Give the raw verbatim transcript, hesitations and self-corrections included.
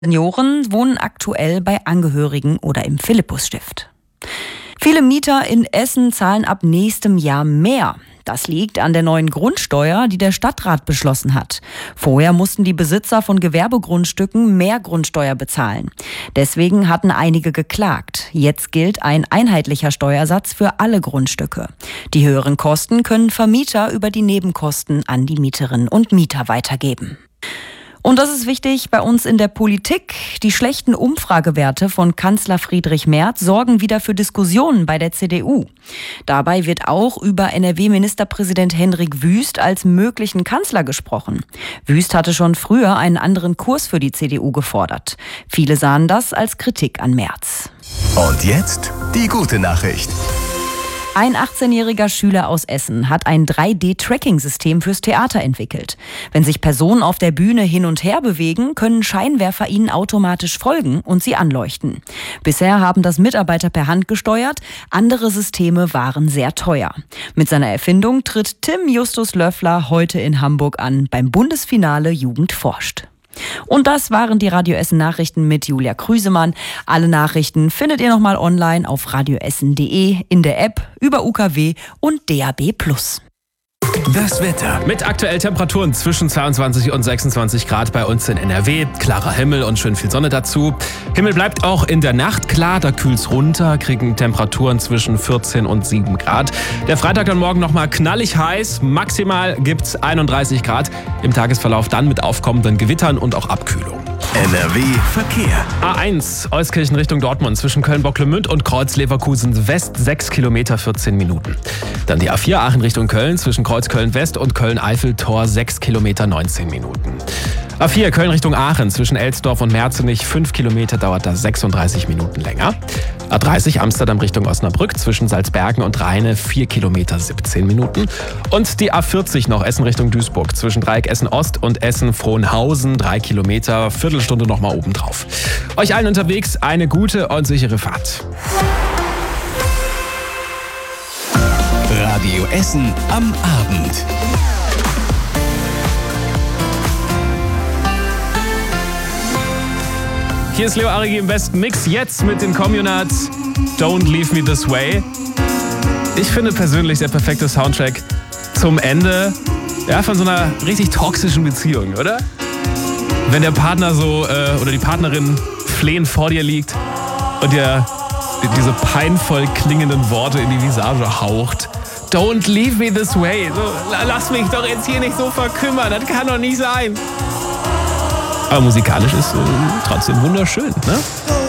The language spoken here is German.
Senioren wohnen aktuell bei Angehörigen oder im Philippusstift. Viele Mieter in Essen zahlen ab nächstem Jahr mehr. Das liegt an der neuen Grundsteuer, die der Stadtrat beschlossen hat. Vorher mussten die Besitzer von Gewerbegrundstücken mehr Grundsteuer bezahlen. Deswegen hatten einige geklagt. Jetzt gilt ein einheitlicher Steuersatz für alle Grundstücke. Die höheren Kosten können Vermieter über die Nebenkosten an die Mieterinnen und Mieter weitergeben. Und das ist wichtig bei uns in der Politik. Die schlechten Umfragewerte von Kanzler Friedrich Merz sorgen wieder für Diskussionen bei der C D U. Dabei wird auch über N R W-Ministerpräsident Hendrik Wüst als möglichen Kanzler gesprochen. Wüst hatte schon früher einen anderen Kurs für die C D U gefordert. Viele sahen das als Kritik an Merz. Und jetzt die gute Nachricht. Ein achtzehnjähriger Schüler aus Essen hat ein drei D Tracking-System fürs Theater entwickelt. Wenn sich Personen auf der Bühne hin und her bewegen, können Scheinwerfer ihnen automatisch folgen und sie anleuchten. Bisher haben das Mitarbeiter per Hand gesteuert, andere Systeme waren sehr teuer. Mit seiner Erfindung tritt Tim Justus Löffler heute in Hamburg an beim Bundesfinale Jugend forscht. Und das waren die Radio Essen Nachrichten mit Julia Krüsemann. Alle Nachrichten findet ihr nochmal online auf radioessen punkt de, in der App, über U K W und D A B plus. Das Wetter. Mit aktuell Temperaturen zwischen zweiundzwanzig und sechsundzwanzig Grad bei uns in N R W. Klarer Himmel und schön viel Sonne dazu. Himmel bleibt auch in der Nacht klar, da kühlt's runter, kriegen Temperaturen zwischen vierzehn und sieben Grad. Der Freitag dann morgen nochmal knallig heiß, maximal gibt's einunddreißig Grad. Im Tagesverlauf dann mit aufkommenden Gewittern und auch Abkühlung. N R W Verkehr. A eins, Euskirchen Richtung Dortmund zwischen Köln-Bocklemünd und Kreuz-Leverkusen West, sechs Kilometer, vierzehn Minuten. Dann die A vier Aachen Richtung Köln zwischen Kreuz-Köln-West und Köln-Eifel-Tor, sechs Kilometer, neunzehn Minuten. A vier Köln Richtung Aachen zwischen Elsdorf und Merzenich, fünf Kilometer, dauert das sechsunddreißig Minuten länger. A dreißig Amsterdam Richtung Osnabrück zwischen Salzbergen und Rheine, vier Kilometer, siebzehn Minuten. Und die A vierzig noch Essen Richtung Duisburg zwischen Dreieck Essen Ost und Essen-Frohnhausen, drei Kilometer, Viertelstunde nochmal obendrauf. Euch allen unterwegs eine gute und sichere Fahrt. Radio Essen am Abend. Hier ist Leo Arigi im besten Mix, jetzt mit den Communards Don't Leave Me This Way. Ich finde persönlich der perfekte Soundtrack zum Ende, ja, von so einer richtig toxischen Beziehung, oder? Wenn der Partner so äh, oder die Partnerin flehend vor dir liegt und dir diese peinvoll klingenden Worte in die Visage haucht. Don't leave me this way. So, lass mich doch jetzt hier nicht so verkümmern, das kann doch nicht sein. Aber musikalisch ist äh, trotzdem wunderschön, ne?